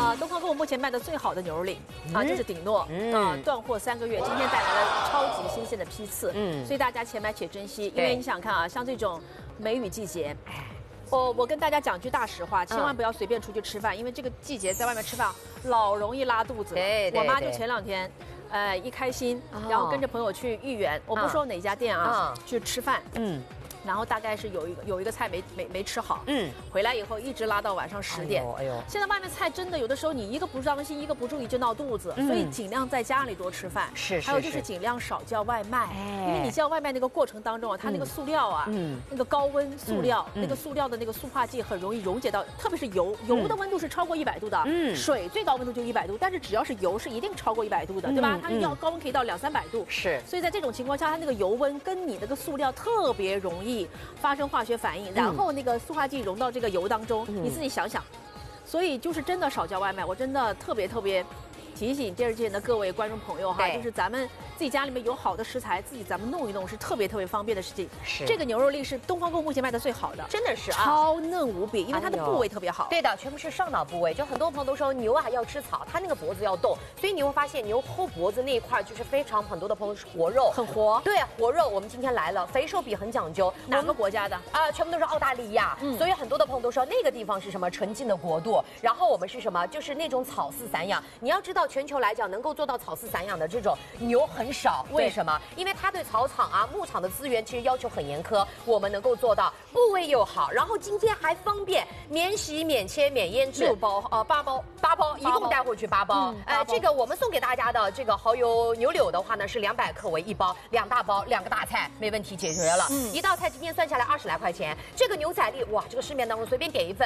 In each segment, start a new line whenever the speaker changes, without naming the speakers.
东方购物目前卖的最好的牛肉粒就是顶诺断货3个月，今天带来了超级新鲜的批次，所以大家且买且珍惜，因为你想看啊，像这种梅雨季节。我跟大家讲句大实话，千万不要随便出去吃饭，因为这个季节在外面吃饭老容易拉肚子了。我妈就前2天，一开心，然后跟着朋友去豫园，我不说哪家店啊，去吃饭，然后大概是有一个菜没吃好，回来以后一直拉到晚上10点。哎呦，现在外面菜真的有的时候你一个不当心，一个不注意就闹肚子，所以尽量在家里多吃饭。是，还有就是尽量少叫外卖，因为你叫外卖那个过程当中啊，它那个塑料啊，那个高温塑料，那个塑料的那个塑化剂很容易溶解到，特别是油的温度是超过100度的，水最高温度就100度，但是只要是油是一定超过100度的，对吧？它要高温可以到200-300度，是，所以在这种情况下，它那个油温跟你那个塑料特别容易发生化学反应，然后那个塑化剂溶到这个油当中，你自己想想。所以就是真的少叫外卖，我真的特别提醒电视机前的各位观众朋友哈，就是咱们自己家里面有好的食材，自己咱们弄一弄是特别方便的事情。是，这个牛肉粒是东方购物目前卖的最好的，真的是超嫩无比，因为它的部位特别好。对的，全部是上脑部位。就很多朋友都说牛啊要吃草，它那个脖子要动，所以你会发现牛后脖子那一块就是很多的朋友是活肉，很活。对，活肉。我们今天来了，肥瘦比很讲究。哪个国家的啊？全部都是澳大利亚。所以很多的朋友都说那个地方是什么纯净的国度，然后我们是什么？就是那种草饲散养。你要知道，全球来讲能够做到草饲散养的这种牛很少。为什么？因为它对草场啊、牧场的资源其实要求很严苛，我们能够做到，部位又好，然后今天还方便，免洗、免切、免腌制。8包，一共带回去8包。这个我们送给大家的这个蚝油牛柳的话呢是200克为1包，2大包2个大菜，没问题解决了。一道菜今天算下来20来块钱。这个牛仔粒哇，这个市面当中随便点一份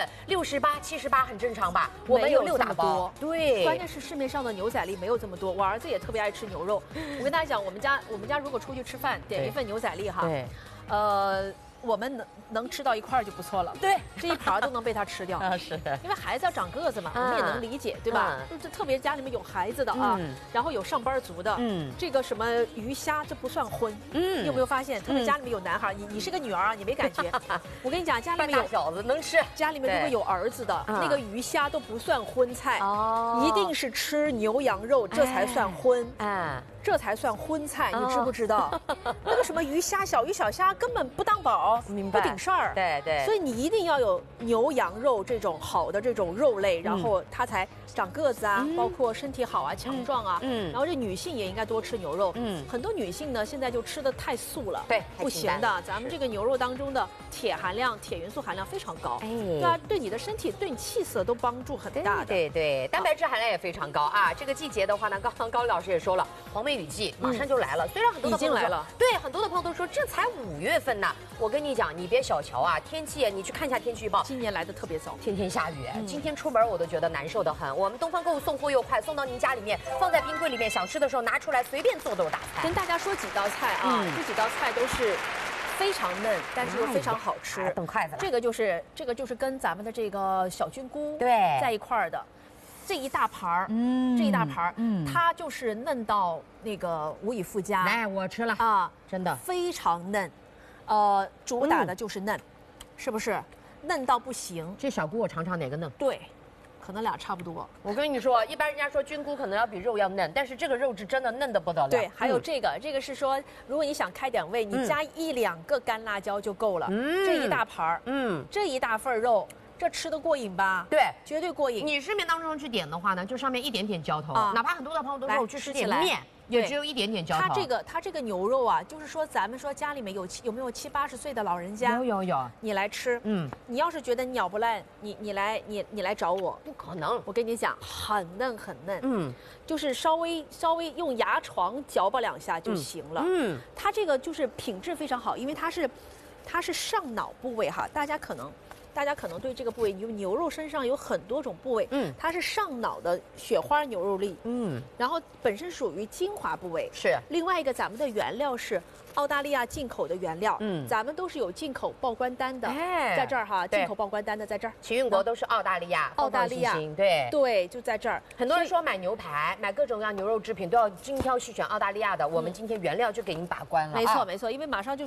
68、78很正常吧？我们有6大包。对，关键是市面上的牛仔粒没有这么多。我儿子也特别爱吃牛肉，我跟大家讲，我们家如果出去吃饭点一份牛仔粒哈，我们能吃到一块就不错了。对，这一盘都能被他吃掉。是的，因为孩子要长个子嘛，我们也能理解，对吧？就特别家里面有孩子的啊，然后有上班族的，这个什么鱼虾这不算荤。你有没有发现，特别家里面有男孩，你是个女儿啊，你没感觉？我跟你讲，家里面有小子能吃，家里面如果有儿子的，那个鱼虾都不算荤菜，一定是吃牛羊肉，这才算荤。这才算荤菜，你知不知道？那个什么鱼虾、小鱼小虾根本不当宝，不顶事儿。对，所以你一定要有牛羊肉这种好的这种肉类，然后它才长个子啊，包括身体好啊、强壮啊。然后这女性也应该多吃牛肉。很多女性呢现在就吃的太素了，对，不行的。咱们这个牛肉当中的铁含量、铁元素含量非常高，对啊，对你的身体、对你气色都帮助很大的。对，蛋白质含量也非常高啊。这个季节的话呢，刚刚高丽老师也说了，黄梅雨季马上就来了。虽然很多的朋友说，对，很多的朋友都说这才5月份呢。我跟你讲，你别小瞧啊，天气你去看一下天气预报，今年来的特别早，天天下雨。今天出门我都觉得难受得很。我们东方购物送货又快，送到您家里面，放在冰柜里面，想吃的时候拿出来随便做都是大菜。跟大家说几道菜啊，这几道菜都是非常嫩，但是又非常好吃。等筷子了。这个就是跟咱们的这个小菌菇在一块儿的。这一大盘儿，它就是嫩到那个无以复加。来，我吃了啊，真的非常嫩，主打的就是嫩，是不是？嫩到不行。这小菇我尝尝哪个嫩？对，可能俩差不多。我跟你说，一般人家说菌菇可能要比肉要嫩，但是这个肉质真的嫩得不得了。对，还有这个是说，如果你想开点胃，你加1-2个干辣椒就够了。这一大盘儿，这一大份肉。这吃得过瘾吧？对，绝对过瘾。你市面当中去点的话呢，就上面一点点浇头，哪怕很多的朋友都说我去吃点面，也只有一点点浇头。它这个牛肉啊，就是说咱们说家里面有没有70、80岁的老人家？有，你来吃，你要是觉得咬不烂，你来找我，不可能。我跟你讲，很嫩，就是稍微用牙床嚼吧2下就行了。它这个就是品质非常好，因为它是上脑部位哈，大家可能对这个部位，因为牛肉身上有很多种部位，它是上脑的雪花牛肉粒，然后本身属于精华部位，是。另外一个咱们的原料是澳大利亚进口的原料，咱们都是有进口报关单的，在这儿哈，进口报关单的在这儿。起运国都是澳大利亚，对，就在这儿。很多人说买牛排、买各种各样牛肉制品都要精挑细选澳大利亚的，我们今天原料就给您把关了。没错，因为马上就